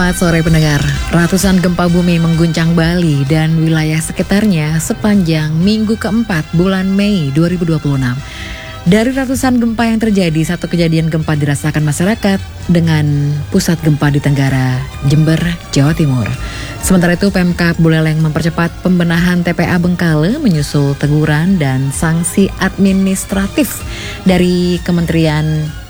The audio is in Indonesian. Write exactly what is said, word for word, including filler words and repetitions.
Selamat sore pendengar. Ratusan gempa bumi mengguncang Bali dan wilayah sekitarnya sepanjang minggu keempat bulan Mei dua ribu dua puluh enam. Dari ratusan gempa yang terjadi, satu kejadian gempa dirasakan masyarakat dengan pusat gempa di Tenggara, Jember, Jawa Timur. Sementara itu Pemkab Buleleng mempercepat pembenahan T P A Bengkale menyusul teguran dan sanksi administratif dari Kementerian